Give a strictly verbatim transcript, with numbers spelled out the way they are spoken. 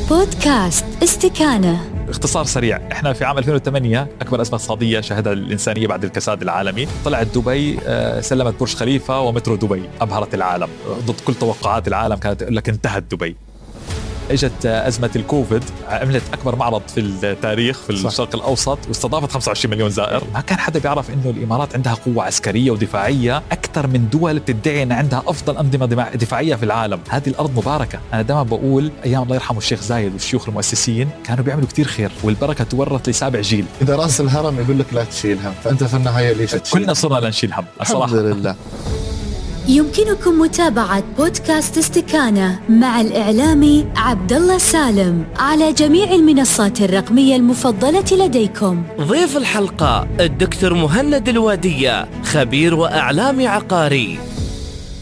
بودكاست استكانة. اختصار سريع، احنا في عام ألفين وثمانية اكبر ازمه اقتصاديه شهدها الانسانيه بعد الكساد العالمي، طلعت دبي سلمت برج خليفه ومترو دبي، ابهرت العالم ضد كل توقعات العالم، كانت تقول لك انتهت دبي. اجت ازمه الكوفيد، عملت اكبر معرض في التاريخ في صح. الشرق الاوسط، واستضافت خمسة وعشرين مليون زائر. ما كان حدا بيعرف انه الامارات عندها قوه عسكريه ودفاعيه اكثر من دول بتدعي ان عندها افضل انظمه دفاعيه في العالم. هذه الارض مباركه. انا دائما بقول ايام الله يرحمه الشيخ زايد والشيوخ المؤسسين كانوا بيعملوا كتير خير، والبركه تورث لسابع جيل. اذا راس الهرم يقول لك لا تشيل هم، فانت في النهايه ليش تشيل؟ كلنا صرنا لنشيل هم الصراحه. الحمد لله. يمكنكم متابعة بودكاست استكانة مع الإعلامي عبد الله سالم على جميع المنصات الرقمية المفضلة لديكم. ضيف الحلقة الدكتور مهند الوادية، خبير وإعلامي عقاري.